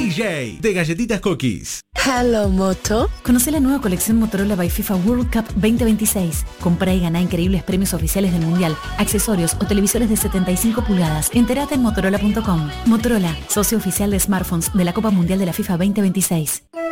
DJ de Galletitas Cookies. Hello Moto. Conoce la nueva colección Motorola by FIFA World Cup 2026. Compra y gana increíbles premios oficiales del Mundial, accesorios o televisores de 75 pulgadas. Entérate en motorola.com. Motorola, socio oficial de smartphones de la Copa Mundial de la FIFA 2026.